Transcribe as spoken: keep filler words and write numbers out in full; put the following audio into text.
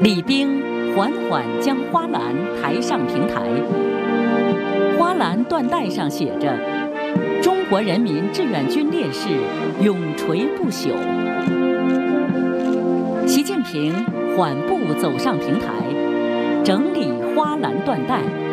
礼兵缓缓将花篮抬上平台，花篮缎带上写着“中国人民志愿军烈士永垂不朽”。习近平缓步走上平台，整理花篮缎带。